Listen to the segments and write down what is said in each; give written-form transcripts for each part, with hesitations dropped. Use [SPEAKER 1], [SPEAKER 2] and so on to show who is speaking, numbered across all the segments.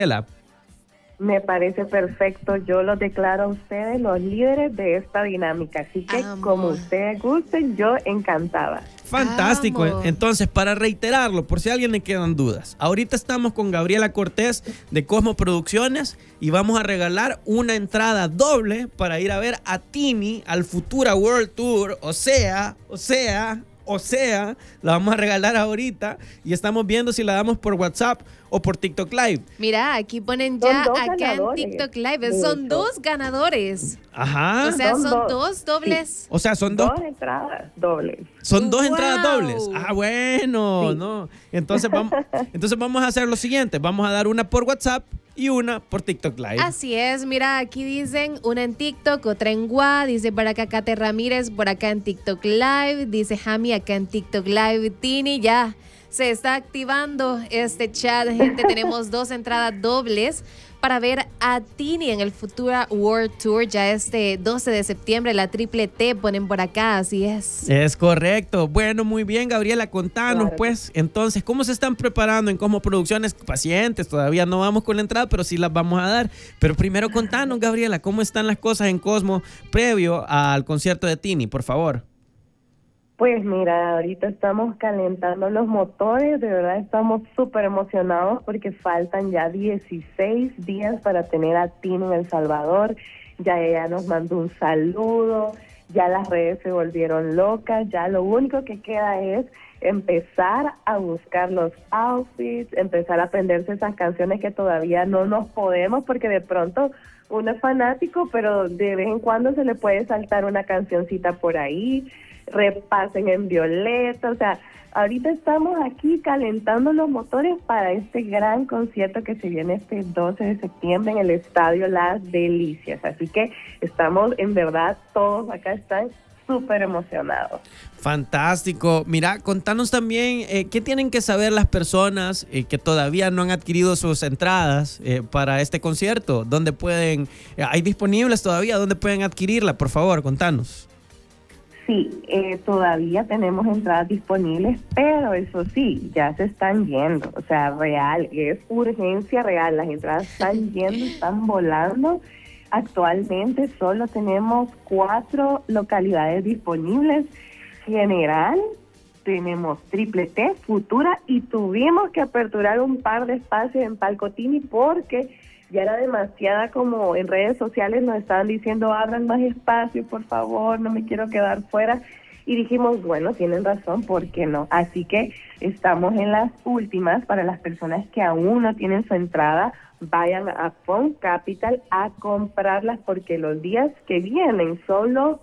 [SPEAKER 1] Me parece perfecto. Yo los declaro a ustedes los líderes de esta dinámica. Así que como ustedes gusten, yo encantada.
[SPEAKER 2] Fantástico. Entonces, para reiterarlo, por si a alguien le quedan dudas, ahorita estamos con Gabriela Cortés de Cosmo Producciones y vamos a regalar una entrada doble para ir a ver a Tini al Futura World Tour. O sea, la vamos a regalar ahorita y estamos viendo si la damos por WhatsApp o por TikTok Live.
[SPEAKER 3] Mira, aquí ponen ya acá en TikTok Live. Son 2 ganadores.
[SPEAKER 2] Ajá.
[SPEAKER 3] O sea, son 2 dobles.
[SPEAKER 1] Sí.
[SPEAKER 3] O
[SPEAKER 2] sea, son
[SPEAKER 1] 2 entradas dobles.
[SPEAKER 2] Son 2 entradas dobles. Bueno, sí. No. Entonces vamos a hacer lo siguiente. Vamos a dar una por WhatsApp y una por TikTok Live.
[SPEAKER 3] Así es, mira, aquí dicen una en TikTok, otra en WA, dice por acá Kate Ramírez, por acá en TikTok Live, dice Jami acá en TikTok Live, Tini, ya se está activando este chat, gente, tenemos 2 entradas dobles para ver a Tini en el Futura World Tour, ya este 12 de septiembre, la Triple T ponen por acá, así es.
[SPEAKER 2] Es correcto. Bueno, muy bien, Gabriela, contanos pues, entonces, ¿cómo se están preparando en Cosmo Producciones? Pacientes, todavía no vamos con la entrada, pero sí las vamos a dar. Pero primero contanos, Gabriela, ¿cómo están las cosas en Cosmo previo al concierto de Tini, por favor?
[SPEAKER 1] Pues mira, ahorita estamos calentando los motores, de verdad estamos súper emocionados porque faltan ya 16 días para tener a Tini en El Salvador. Ya ella nos mandó un saludo, ya las redes se volvieron locas, ya lo único que queda es empezar a buscar los outfits, empezar a aprenderse esas canciones que todavía no nos podemos porque de pronto uno es fanático, pero de vez en cuando se le puede saltar una cancioncita por ahí. Repasen en Violeta, o sea, ahorita estamos aquí calentando los motores para este gran concierto que se viene este 12 de septiembre en el Estadio Las Delicias, así que estamos, en verdad, todos acá están súper emocionados.
[SPEAKER 2] Fantástico. Mira, contanos también qué tienen que saber las personas que todavía no han adquirido sus entradas para este concierto. ¿Dónde pueden, hay disponibles todavía? ¿Dónde pueden adquirirla? Por favor, contanos.
[SPEAKER 1] Sí, todavía tenemos entradas disponibles, pero eso sí, ya se están yendo, o sea, real, es urgencia real, las entradas están yendo, están volando. Actualmente solo tenemos 4 localidades disponibles, General, tenemos Triple T, Futura, y tuvimos que aperturar un par de espacios en Palco Tini porque ya era demasiada, como en redes sociales nos estaban diciendo, abran más espacio, por favor, no me quiero quedar fuera. Y dijimos, bueno, tienen razón, ¿por qué no? Así que estamos en las últimas. Para las personas que aún no tienen su entrada, vayan a Fun Capital a comprarlas porque los días que vienen son los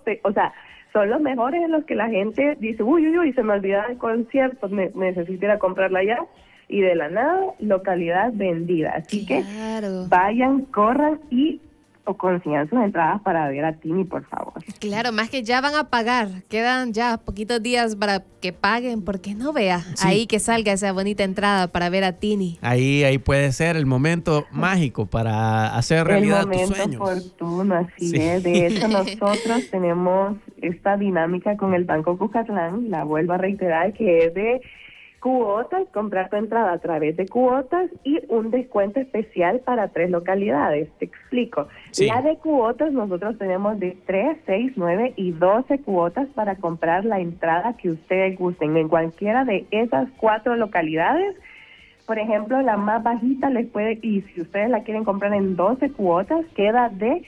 [SPEAKER 1] mejores en los que la gente dice, uy, se me olvidaba el concierto, necesito ir a comprarla ya. Y de la nada, localidad vendida. Así que vayan, corran y o consigan sus entradas para ver a Tini, por favor.
[SPEAKER 3] Claro, más que ya van a pagar. Quedan ya poquitos días para que paguen, porque no vea ahí que salga esa bonita entrada para ver a Tini.
[SPEAKER 2] Ahí puede ser el momento mágico para hacer realidad tus sueños.
[SPEAKER 1] El momento oportuno, así es. De hecho, nosotros tenemos esta dinámica con el Banco Cuscatlán, la vuelvo a reiterar, que es de cuotas, comprar tu entrada a través de cuotas y un descuento especial para 3 localidades. Te explico. Sí. La de cuotas, nosotros tenemos de 3, 6, 9 y 12 cuotas para comprar la entrada que ustedes gusten en cualquiera de esas 4 localidades. Por ejemplo, la más bajita les puede, y si ustedes la quieren comprar en 12 cuotas, queda de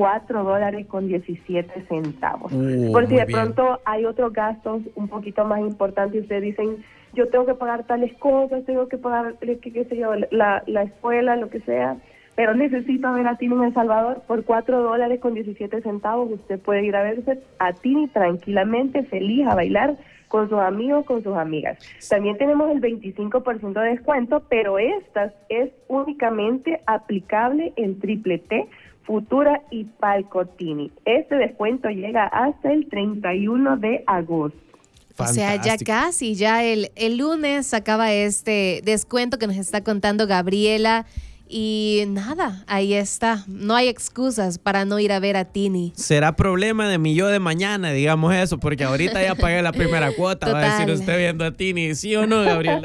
[SPEAKER 1] $4.17. Por si de pronto hay otros gastos un poquito más importantes y ustedes dicen, yo tengo que pagar tales cosas, tengo que pagar, qué sé yo, la escuela, lo que sea, pero necesito ver a Tini en El Salvador por $4.17. Usted puede ir a verse a Tini tranquilamente, feliz, a bailar con sus amigos, con sus amigas. También tenemos el 25% de descuento, pero esta es únicamente aplicable en Triple T, Futura y Palco Tini. Este descuento llega hasta el 31 de agosto.
[SPEAKER 3] Fantástico. O sea, ya casi, ya el lunes acaba este descuento que nos está contando Gabriela. Y nada, ahí está. No hay excusas para no ir a ver a Tini.
[SPEAKER 2] Será problema de mi yo de mañana, digamos eso, porque ahorita ya pagué la primera cuota. Total. Va a decir usted viendo a Tini, ¿sí o no, Gabriela?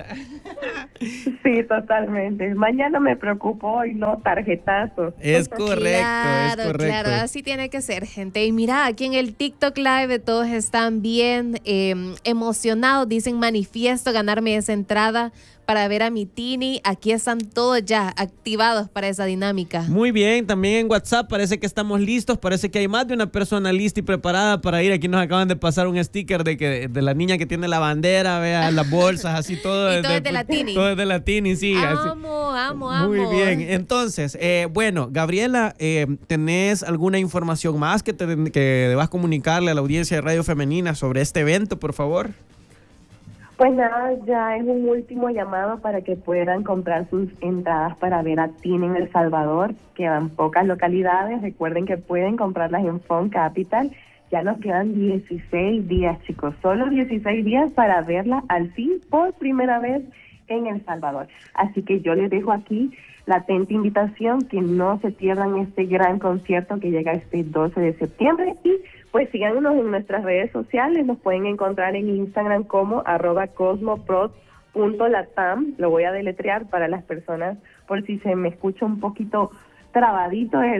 [SPEAKER 1] Sí, totalmente. Mañana me preocupo, hoy no, tarjetazo.
[SPEAKER 2] Es correcto,
[SPEAKER 3] Claro,
[SPEAKER 2] es correcto.
[SPEAKER 3] claro, así tiene que ser, gente. Y mira, aquí en el TikTok Live todos están bien emocionados. Dicen, manifiesto ganarme esa entrada para ver a mi Tini. Aquí están todos ya activados para esa dinámica.
[SPEAKER 2] Muy bien, también en WhatsApp parece que estamos listos, parece que hay más de una persona lista y preparada para ir. Aquí nos acaban de pasar un sticker de la niña que tiene la bandera, vea, las bolsas, así todo.
[SPEAKER 3] Y todo es de la Tini.
[SPEAKER 2] Todo es de la Tini, sí. así.
[SPEAKER 3] Amo.
[SPEAKER 2] Muy bien, entonces, bueno, Gabriela, ¿tenés alguna información más que debas comunicarle a la audiencia de Radio Femenina sobre este evento, por favor?
[SPEAKER 1] Pues nada, ya es un último llamado para que puedan comprar sus entradas para ver a Tini en El Salvador. Quedan pocas localidades, recuerden que pueden comprarlas en Fon Capital. Ya nos quedan 16 días, chicos, solo 16 días para verla al fin por primera vez en El Salvador. Así que yo les dejo aquí la atenta invitación que no se pierdan este gran concierto que llega este 12 de septiembre y pues síganos en nuestras redes sociales, nos pueden encontrar en Instagram como @cosmoprod.latam, lo voy a deletrear para las personas por si se me escucha un poquito trabadito, es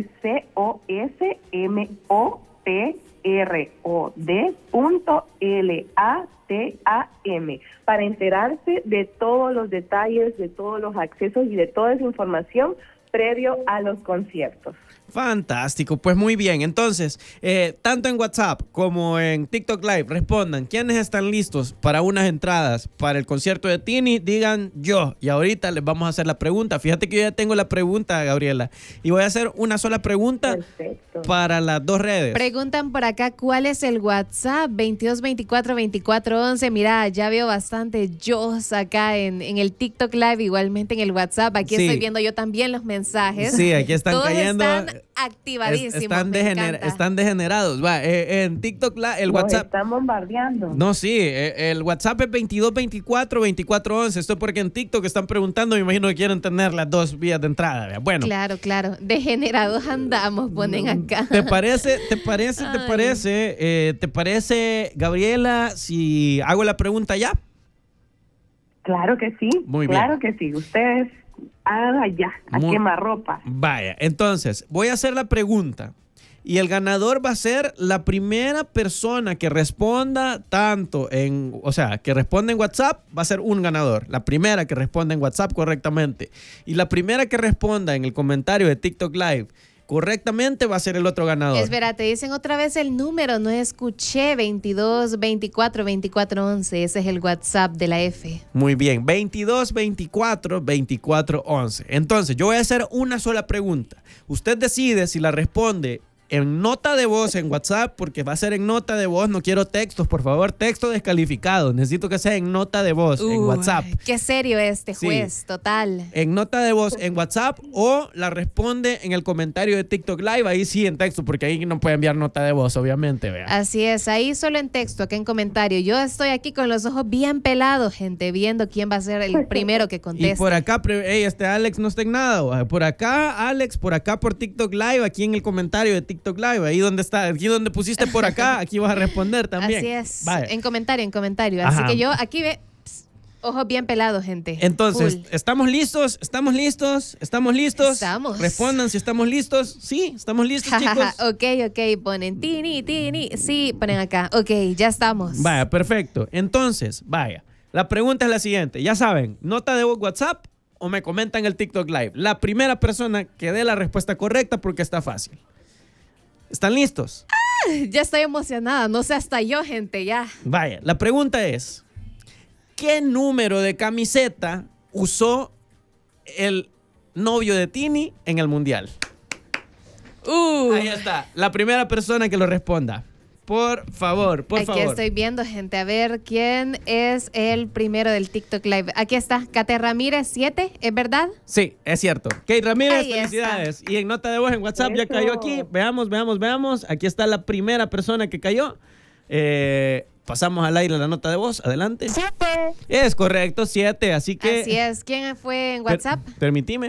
[SPEAKER 1] COSMOPROD.LATAM, para enterarse de todos los detalles, de todos los accesos y de toda esa información previo a los conciertos.
[SPEAKER 2] Fantástico, pues muy bien. Entonces, tanto en WhatsApp como en TikTok Live, respondan quiénes están listos para unas entradas para el concierto de Tini, digan yo. Y ahorita les vamos a hacer la pregunta. Fíjate que yo ya tengo la pregunta, Gabriela, y voy a hacer una sola pregunta.
[SPEAKER 1] Perfecto.
[SPEAKER 2] Para las dos redes.
[SPEAKER 3] Preguntan por acá cuál es el WhatsApp, 2224-2411. Mira, ya veo bastante yo acá en el TikTok Live, igualmente en el WhatsApp. Aquí estoy viendo yo también los mensajes.
[SPEAKER 2] Sí, aquí están
[SPEAKER 3] todos
[SPEAKER 2] cayendo.
[SPEAKER 3] Están activadísimos.
[SPEAKER 2] Están degenerados. Va, en TikTok el
[SPEAKER 1] Nos
[SPEAKER 2] WhatsApp.
[SPEAKER 1] están bombardeando.
[SPEAKER 2] No, sí, el WhatsApp es 2224-2411. Esto es porque en TikTok están preguntando, me imagino que quieren tener las dos vías de entrada. ¿Vea? Bueno.
[SPEAKER 3] Claro. Degenerados andamos, ponen acá.
[SPEAKER 2] ¿Te parece, Gabriela, si hago la pregunta ya?
[SPEAKER 1] Claro que sí.
[SPEAKER 2] Muy bien.
[SPEAKER 1] Claro que sí. Ustedes hagan ya, a quemarropa.
[SPEAKER 2] Vaya, entonces, voy a hacer la pregunta. Y el ganador va a ser la primera persona que responda que responda en WhatsApp, va a ser un ganador. La primera que responda en WhatsApp correctamente. Y la primera que responda en el comentario de TikTok Live correctamente va a ser el otro ganador.
[SPEAKER 3] Espera, te dicen otra vez el número, no escuché, 2224-2411, ese es el WhatsApp de la F.
[SPEAKER 2] Muy bien, 2224-2411. Entonces, yo voy a hacer una sola pregunta. Usted decide si la responde en nota de voz en WhatsApp, porque va a ser en nota de voz, no quiero textos, por favor, texto descalificado, necesito que sea en nota de voz en WhatsApp.
[SPEAKER 3] Qué serio este juez, total.
[SPEAKER 2] En nota de voz en WhatsApp o la responde en el comentario de TikTok Live, ahí sí en texto, porque ahí no puede enviar nota de voz, obviamente, vea.
[SPEAKER 3] Así es, ahí solo en texto, acá en comentario. Yo estoy aquí con los ojos bien pelados, gente, viendo quién va a ser el primero que conteste.
[SPEAKER 2] Y por acá, Alex no está en nada, por acá, Alex, por acá por TikTok Live, aquí en el comentario de TikTok Live, ahí donde está, aquí donde pusiste por acá, aquí vas a responder también.
[SPEAKER 3] Así es,
[SPEAKER 2] vale.
[SPEAKER 3] en comentario.
[SPEAKER 2] Ajá.
[SPEAKER 3] Así que yo aquí ojos bien pelados, gente.
[SPEAKER 2] Entonces,
[SPEAKER 3] Full.
[SPEAKER 2] ¿estamos listos? Estamos. Respondan si estamos listos. Sí, estamos listos, chicos.
[SPEAKER 3] Ok, ponen Tini, sí, ponen acá. Ok, ya estamos.
[SPEAKER 2] Vaya, perfecto. Entonces, la pregunta es la siguiente. Ya saben, nota de voz WhatsApp o me comentan el TikTok Live. La primera persona que dé la respuesta correcta, porque está fácil. ¿Están listos?
[SPEAKER 3] Ya estoy emocionada, no sé, hasta yo, gente, ya.
[SPEAKER 2] Vaya, la pregunta es, ¿qué número de camiseta usó el novio de Tini en el Mundial? Ahí está, la primera persona que lo responda. Por favor.
[SPEAKER 3] Aquí estoy viendo, gente, a ver quién es el primero del TikTok Live. Aquí está, Kate Ramírez 7, ¿es verdad?
[SPEAKER 2] Sí, es cierto. Kate Ramírez,
[SPEAKER 3] Ahí
[SPEAKER 2] felicidades. Y en nota de voz en WhatsApp ya
[SPEAKER 1] Eso.
[SPEAKER 2] cayó aquí. Veamos. Aquí está la primera persona que cayó. Pasamos al aire la nota de voz. Adelante.
[SPEAKER 1] 7.
[SPEAKER 2] Es correcto, 7. Así que...
[SPEAKER 3] Así es. ¿Quién fue en WhatsApp?
[SPEAKER 2] Permitime.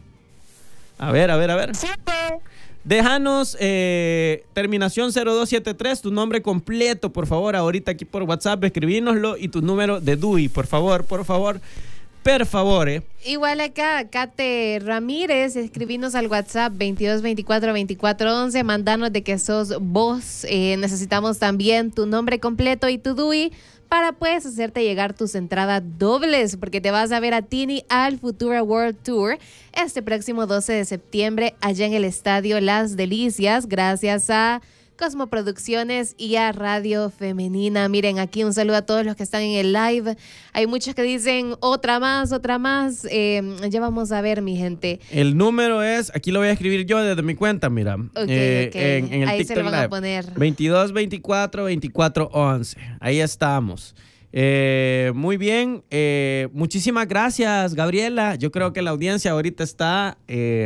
[SPEAKER 2] A ver.
[SPEAKER 1] 7.
[SPEAKER 2] Déjanos terminación 0273, tu nombre completo, por favor, ahorita aquí por WhatsApp, escribínoslo y tu número de DUI, por favor. Per favor,
[SPEAKER 3] Igual acá, Kate Ramírez, escribinos al WhatsApp 22242411, mandanos de que sos vos. Necesitamos también tu nombre completo y tu DUI para pues hacerte llegar tus entradas dobles, porque te vas a ver a Tini al Futura World Tour este próximo 12 de septiembre allá en el Estadio Las Delicias, gracias a Cosmo Producciones y a Radio Femenina. Miren, aquí un saludo a todos los que están en el live. Hay muchos que dicen otra más. Ya vamos a ver, mi gente.
[SPEAKER 2] El número es, aquí lo voy a escribir yo desde mi cuenta, mira.
[SPEAKER 3] Okay.
[SPEAKER 2] En el
[SPEAKER 3] ahí
[SPEAKER 2] TikTok
[SPEAKER 3] se lo van
[SPEAKER 2] Live.
[SPEAKER 3] a poner.
[SPEAKER 2] 22242411. Ahí estamos. Muy bien. Muchísimas gracias, Gabriela. Yo creo que la audiencia ahorita está...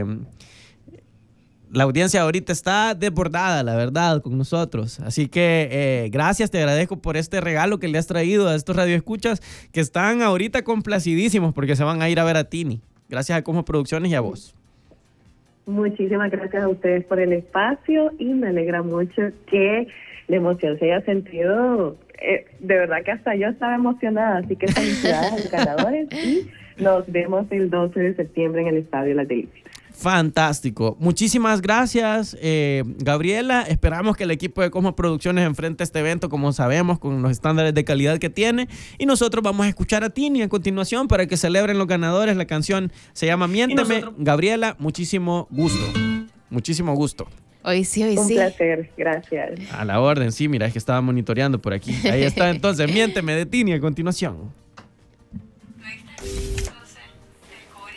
[SPEAKER 2] La audiencia ahorita está desbordada, la verdad, con nosotros. Así que gracias, te agradezco por este regalo que le has traído a estos radioescuchas que están ahorita complacidísimos porque se van a ir a ver a Tini. Gracias a Cosmo Producciones y a vos.
[SPEAKER 1] Muchísimas gracias a ustedes por el espacio y me alegra mucho que la emoción se haya sentido. De verdad que hasta yo estaba emocionada, así que felicidades a los ganadores y nos vemos el 12 de septiembre en el Estadio Las Delicias.
[SPEAKER 2] Fantástico. Muchísimas gracias, Gabriela. Esperamos que el equipo de Cosmo Producciones enfrente este evento, como sabemos, con los estándares de calidad que tiene. Y nosotros vamos a escuchar a Tini a continuación para que celebren los ganadores. La canción se llama Miénteme. Gabriela, muchísimo gusto. Muchísimo gusto.
[SPEAKER 3] Hoy sí.
[SPEAKER 1] Un placer, gracias.
[SPEAKER 2] A la orden, sí, mira, es que estaba monitoreando por aquí. Ahí está entonces, Miénteme de Tini a continuación.